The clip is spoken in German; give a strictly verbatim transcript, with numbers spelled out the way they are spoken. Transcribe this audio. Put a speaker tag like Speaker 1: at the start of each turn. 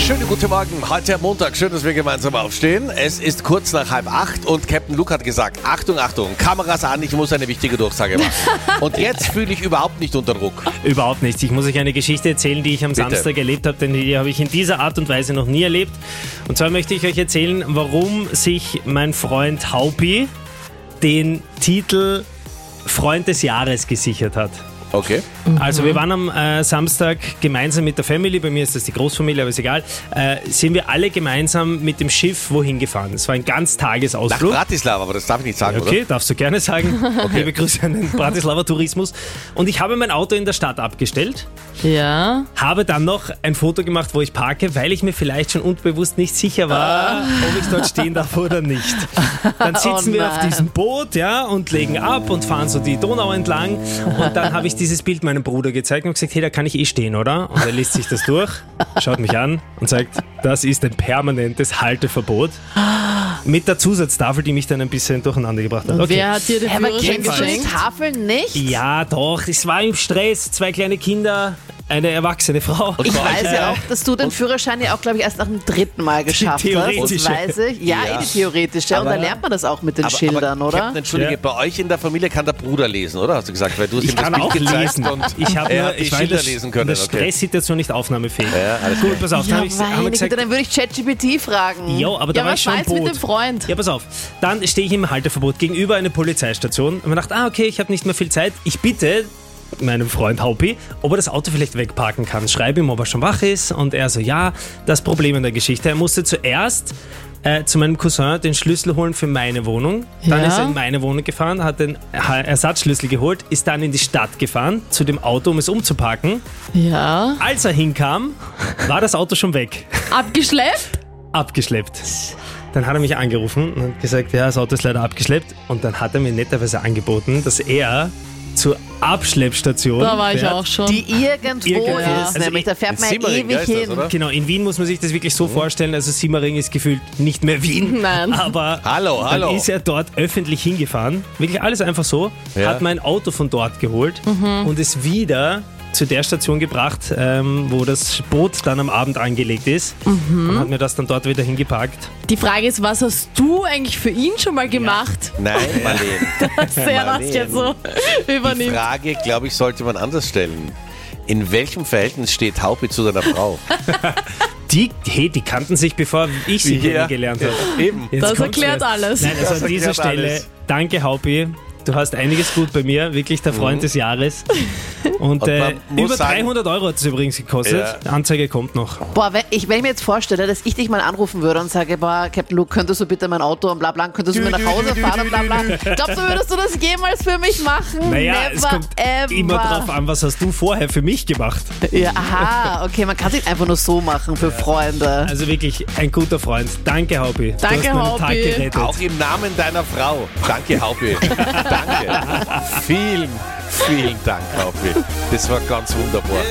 Speaker 1: Schönen guten Morgen, heute am Montag, schön, dass wir gemeinsam aufstehen. Es ist kurz nach halb acht und Captain Luke hat gesagt, Achtung, Achtung, Kameras an, ich muss eine wichtige Durchsage machen. Und jetzt fühle ich überhaupt nicht unter Druck.
Speaker 2: Überhaupt nichts. Ich muss euch eine Geschichte erzählen, die ich am
Speaker 1: Bitte.
Speaker 2: Samstag erlebt habe, denn die habe ich in dieser Art und Weise noch nie erlebt. Und zwar möchte ich euch erzählen, warum sich mein Freund Haupi den Titel Freund des Jahres gesichert hat.
Speaker 1: Okay.
Speaker 2: Also wir waren am äh, Samstag gemeinsam mit der Family, bei mir ist das die Großfamilie, aber ist egal, äh, sind wir alle gemeinsam mit dem Schiff wohin gefahren. Es war ein
Speaker 1: Nach
Speaker 2: Ganztagesausflug.
Speaker 1: Bratislava, aber das darf ich nicht sagen,
Speaker 2: Okay,
Speaker 1: oder?
Speaker 2: darfst du gerne sagen.
Speaker 1: Okay.
Speaker 2: Liebe Grüße an den Bratislava Tourismus. Und ich habe mein Auto in der Stadt abgestellt,
Speaker 3: Ja.
Speaker 2: habe dann noch ein Foto gemacht, wo ich parke, weil ich mir vielleicht schon unbewusst nicht sicher war, ob ich dort stehen darf oder nicht. Dann sitzen
Speaker 3: Oh
Speaker 2: wir auf
Speaker 3: nein.
Speaker 2: diesem Boot, ja, und legen ab und fahren so die Donau entlang. Und dann habe ich dieses Bild meinem Bruder gezeigt und gesagt, hey, da kann ich eh stehen, oder? Und er liest sich das durch, schaut mich an und sagt, das ist ein permanentes Halteverbot. Mit der Zusatztafel, die mich dann ein bisschen durcheinander gebracht hat.
Speaker 3: Und
Speaker 2: Okay.
Speaker 3: wer hat dir den
Speaker 4: Aber
Speaker 3: Führerschein
Speaker 4: kennst du die
Speaker 3: geschenkt?
Speaker 4: Tafeln nicht?
Speaker 2: Ja, doch, es war im Stress. Zwei kleine Kinder, eine erwachsene Frau.
Speaker 4: Ich weiß
Speaker 2: Äh,
Speaker 4: ja auch, dass du den Führerschein ja auch, glaube ich, erst nach dem dritten Mal geschafft hast.
Speaker 2: theoretische.
Speaker 4: Das weiß ich. Ja,
Speaker 1: Ja.
Speaker 4: die theoretische. Und da
Speaker 1: Aber-
Speaker 4: lernt man das auch mit den
Speaker 1: Aber,
Speaker 4: Schildern,
Speaker 1: aber,
Speaker 4: oder?
Speaker 1: Captain, entschuldige,
Speaker 2: Ja.
Speaker 1: bei euch in der Familie kann der Bruder lesen, oder? Hast du gesagt, weil du hast
Speaker 2: Ich
Speaker 1: ihm das
Speaker 2: kann
Speaker 1: Bild
Speaker 2: auch
Speaker 1: gezeigt
Speaker 2: lesen.
Speaker 1: und
Speaker 2: Ich habe
Speaker 1: er
Speaker 2: nur,
Speaker 1: hat die
Speaker 2: ich war in
Speaker 1: Schilder
Speaker 2: der,
Speaker 1: lesen
Speaker 2: in
Speaker 1: können.
Speaker 2: der
Speaker 1: Okay.
Speaker 2: Stresssituation nicht aufnahmefähig.
Speaker 1: Ja, alles
Speaker 2: Gut,
Speaker 1: klar.
Speaker 2: pass auf,
Speaker 4: Ja,
Speaker 2: dann habe ich, hab
Speaker 4: meine
Speaker 2: ich gesagt,
Speaker 4: Güte, dann würde ich ChatGPT fragen.
Speaker 2: ja, aber da
Speaker 3: Ja,
Speaker 2: war
Speaker 3: was
Speaker 2: ich schon am
Speaker 3: weiß mit
Speaker 2: Boot.
Speaker 3: dem Freund?
Speaker 2: Ja, pass auf. Dann stehe ich im Halteverbot gegenüber einer Polizeistation und mir dachte, ah, okay, ich habe nicht mehr viel Zeit. Ich bitte meinem Freund Haupi, ob er das Auto vielleicht wegparken kann. Schreibe ihm, ob er schon wach ist. Und er so, ja, das Problem in der Geschichte. Er musste zuerst äh, zu meinem Cousin den Schlüssel holen für meine Wohnung. Dann
Speaker 3: Ja.
Speaker 2: ist er in meine Wohnung gefahren, hat den Ha- Ersatzschlüssel geholt, ist dann in die Stadt gefahren, zu dem Auto, um es umzuparken.
Speaker 3: Ja.
Speaker 2: Als er hinkam, war das Auto schon weg.
Speaker 3: Abgeschleppt?
Speaker 2: Abgeschleppt. Dann hat er mich angerufen und hat gesagt, ja, das Auto ist leider abgeschleppt. Und dann hat er mir netterweise angeboten, dass er zur Abschleppstation
Speaker 3: Da war ich
Speaker 2: fährt.
Speaker 3: auch schon.
Speaker 4: Die irgendwo
Speaker 2: Irgendwo.
Speaker 4: ist,
Speaker 2: Also
Speaker 4: nämlich.
Speaker 2: ich-
Speaker 4: Da fährt
Speaker 1: in
Speaker 4: man
Speaker 1: Simmering,
Speaker 4: ewig
Speaker 1: da ist das,
Speaker 4: hin.
Speaker 1: oder?
Speaker 2: Genau, in Wien muss man sich das wirklich so vorstellen, also Simmering ist gefühlt nicht mehr Wien.
Speaker 3: Nein.
Speaker 2: Aber
Speaker 1: Hallo, hallo.
Speaker 2: dann ist er dort öffentlich hingefahren. Wirklich alles einfach so.
Speaker 1: Ja.
Speaker 2: Hat mein Auto von dort geholt und es wieder zu der Station gebracht, ähm, wo das Boot dann am Abend angelegt ist. Und hat mir das dann dort wieder hingeparkt.
Speaker 3: Die Frage ist, was hast du eigentlich für ihn schon mal gemacht,
Speaker 1: Nein, Marlene.
Speaker 3: dass er das
Speaker 1: Marlene.
Speaker 3: jetzt so
Speaker 1: Die
Speaker 3: übernimmt?
Speaker 1: Frage, glaube ich, sollte man anders stellen. In welchem Verhältnis steht Haupi zu deiner Frau?
Speaker 2: Die, hey, die kannten sich, bevor ich sie
Speaker 1: Ja.
Speaker 2: kennengelernt habe.
Speaker 1: Eben.
Speaker 2: Jetzt
Speaker 3: Das
Speaker 2: kommt's
Speaker 3: erklärt
Speaker 2: erst.
Speaker 3: alles.
Speaker 2: Nein, also
Speaker 1: Das
Speaker 2: an dieser
Speaker 1: erklärt
Speaker 2: Stelle,
Speaker 1: alles.
Speaker 2: danke Haupi. Du hast einiges gut bei mir, wirklich der Freund des Jahres. Und,
Speaker 1: Und
Speaker 2: äh,
Speaker 1: man muss
Speaker 2: über
Speaker 1: sagen-
Speaker 2: dreihundert Euro hat es übrigens gekostet.
Speaker 1: Ja.
Speaker 2: Anzeige kommt noch.
Speaker 4: Boah, wenn ich, wenn ich mir jetzt vorstelle, dass ich dich mal anrufen würde und sage, boah, Captain Luke, könntest du bitte mein Auto und bla bla, könntest du mir nach Hause fahren und bla bla. Glaubst du, würdest du das jemals für mich machen?
Speaker 2: Naja,
Speaker 4: Never
Speaker 2: es kommt
Speaker 4: ever.
Speaker 2: immer drauf an, was hast du vorher für mich gemacht.
Speaker 4: Ja, aha, okay, man kann es nicht einfach nur so machen für Freunde.
Speaker 2: Also wirklich ein guter Freund. Danke, Haupi.
Speaker 3: Danke,
Speaker 2: du hast meinen
Speaker 3: Haupi.
Speaker 2: Tag gerettet.
Speaker 1: Auch im Namen deiner Frau. Danke, Haupi. Danke. Vielen, vielen Dank, Haupi. Das war ganz wunderbar.